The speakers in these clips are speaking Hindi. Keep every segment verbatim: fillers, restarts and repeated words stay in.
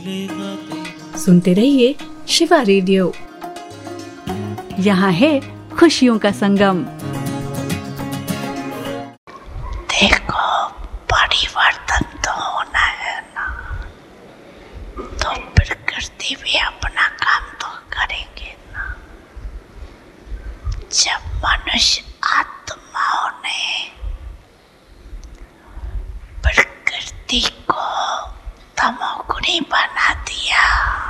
सुनते रहिए शिवा रेडियो। यहाँ है खुशियों का संगम। देखो, परिवर्तन तो होना है ना, तो प्रकृति भी अपना काम तो करेंगे ना। जब मनुष्य आत्माओं ने प्रकृति को तमोगुणी बना दिया,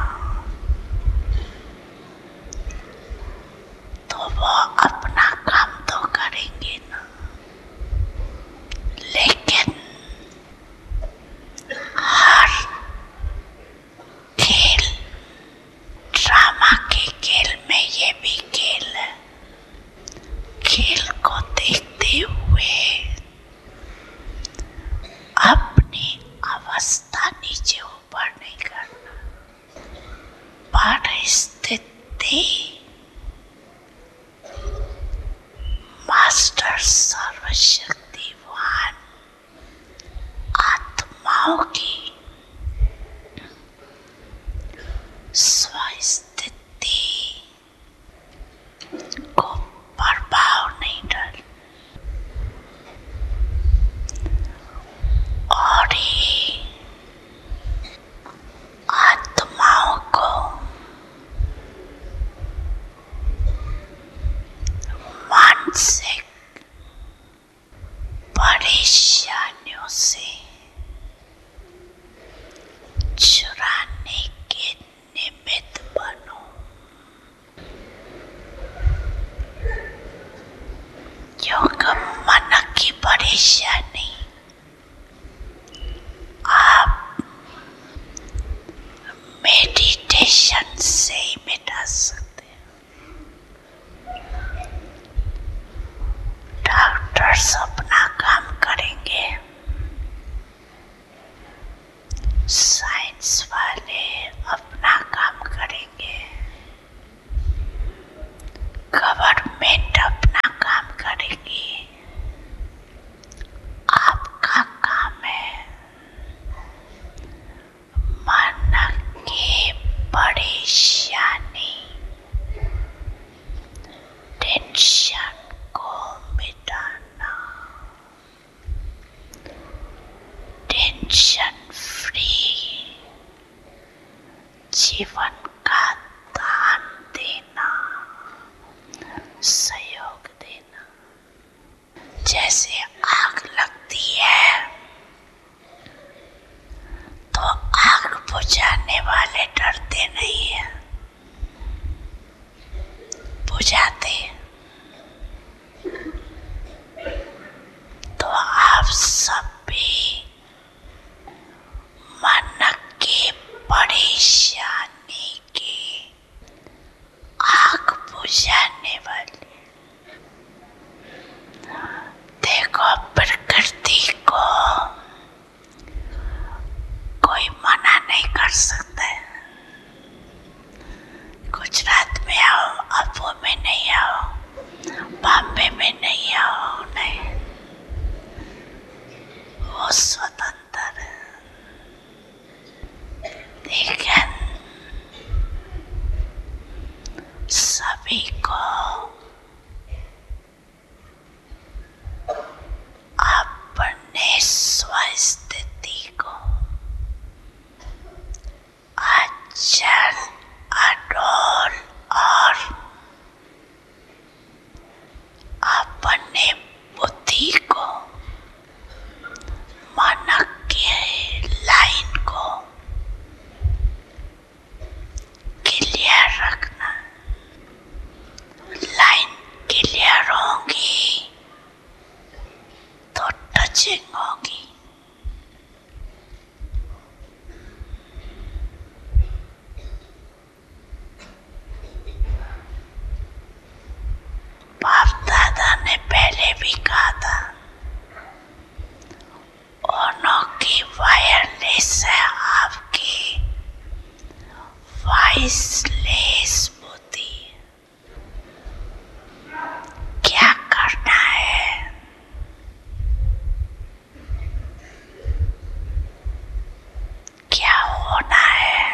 तो वो अपना काम तो करेंगे ना। लेकिन हर खेल, ड्रामा के खेल में ये भी खेल है। खेल को देखते हुए अपनी अवस्था नीचे ऊपर नहीं करना। परिस्थिति मास्टर सर्वशक्तिवान आत्माओं की स्वस्थिति को प्रभाव नहीं डाल, और ही आत्माओं को मानसिक परेशानियों से छुड़ाने के निमित्त बनो। क्योंकि मन की परेशानी आप मेडिटेशन से ही मिटा सकते हैं। डॉक्टर्स अपना काम करेंगे, साइंस वाले अपना काम करेंगे, गवर्नमेंट अपना काम करेगी। आपका काम है मन की परेशानी, टेंशन को मिटाना। टेंशन फ्री जीवन का दान देना, सहयोग देना। जैसे आग लगती है तो आग बुझाने वाले डरते नहीं है, बुझाते। तो आप सब भी मन की परेशानी की आग बुझाने वाले। देखो, प्रकृति को कोई मना नहीं कर सकता है। गुजरात में आओ, अबू में नहीं आओ, बॉम्बे में नहीं आओ, नहीं। वो स्वतंत्र है। लेकिन सभी को अपने स्वस्थिति को अचल, अडोल और अपने बुद्धि को, मन के लाइन को क्लियर रखना। लाइन क्लियर होगी तो टचिंग होगी। बाप दादा ने पहले भी कहा था, ओनों की वायरलेस है आपकी वॉइसलेस बुद्धि। क्या करना है? क्या होना है?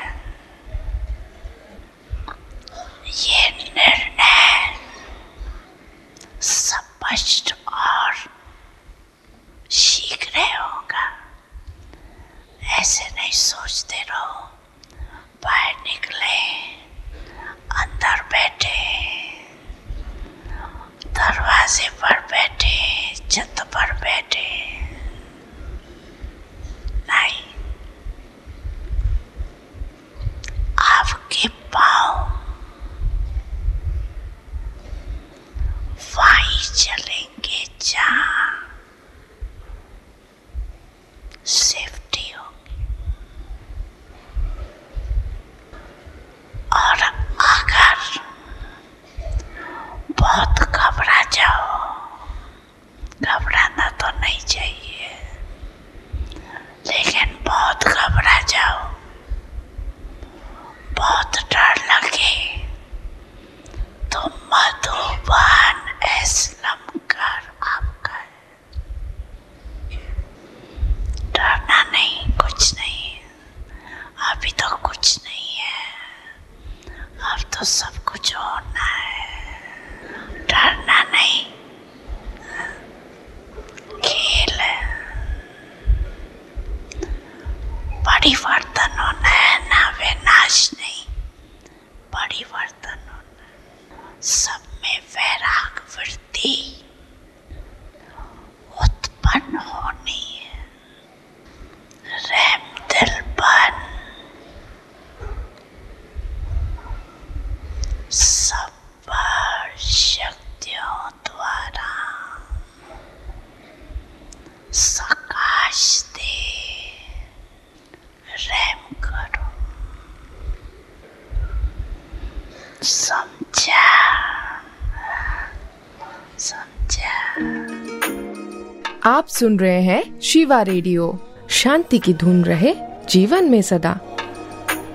छोड़ो, बाहर निकले, अंदर बैठे, दरवाजे पर बैठे, छत पर बैठे, नहीं, आपके पाँव वहीं चलेंगे जहाँ सेफ्टी होगी। और अगर बहुत घबरा जाओ, घबराना तो नहीं चाहिए, लेकिन बहुत घबरा जाओ, बहुत डर लगे, तो मधुबन एस्लम कर आपका। डरना नहीं, कुछ नहीं, अभी तो कुछ नहीं है, अब तो सब कुछ होना है, डरना नहीं, खेल है, परिवर्तन होना है ना, विनाश नहीं, परिवर्तन होना है। सब में वैराग वृत्ति उत्पन्न होनी है, रहम दिल बन, सब पर शक्तियों द्वारा सकाश दे, रहम करो, समझा, समझा। आप सुन रहे हैं शिवा रेडियो। शांति की धुन रहे जीवन में सदा।